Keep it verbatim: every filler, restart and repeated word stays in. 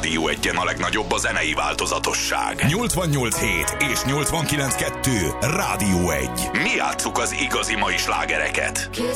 Rádió Egyen a legnagyobb a zenei változatosság. nyolcvannyolc hét és nyolcvankilenc kettő Rádió Egy. Mi játsszuk az igazi mai slágereket.